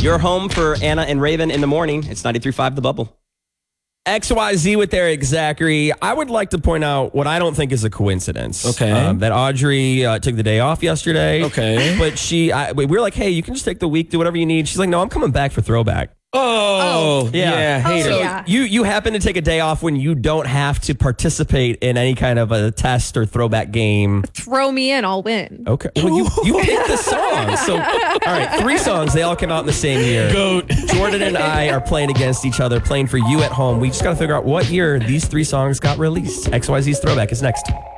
You're home for Anna and Raven in the morning. It's 93.5 The Bubble. XYZ with Eric Zachary. I would like to point out what I don't think is a coincidence. Okay. That Audrey took the day off yesterday. Okay. But we were like, hey, you can just take the week, do whatever you need. She's like, no, I'm coming back for throwback. Oh, yeah. Hater. So yeah. you happen to take a day off when you don't have to participate in any kind of a test or throwback game. Throw me in, I'll win. Okay. Well, you picked the song. So, all right, 3 songs. They all came out in the same year. Goat. Jordan and I are playing against each other, playing for you at home. We just got to figure out what year these 3 songs got released. XYZ's Throwback is next.